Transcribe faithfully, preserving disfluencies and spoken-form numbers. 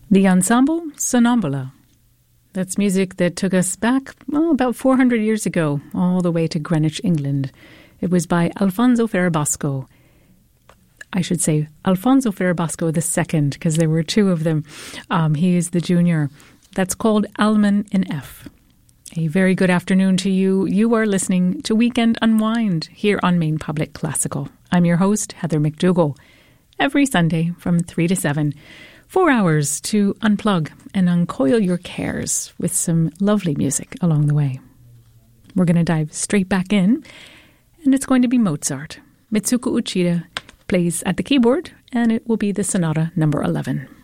The Ensemble Sonnambula. That's music that took us back well, about four hundred years ago, all the way to Greenwich, England. It was by Alfonso Ferrabosco. I should say Alfonso Ferrabosco the second, because there were two of them. Um, he is the junior. That's called Alman in F. A very good afternoon to you. You are listening to Weekend Unwind here on Maine Public Classical. I'm your host, Heather McDougall. Every Sunday from three to seven, four hours to unplug and uncoil your cares with some lovely music along the way. We're going to dive straight back in, and it's going to be Mozart. Mitsuko Uchida plays at the keyboard, and it will be the Sonata number eleven.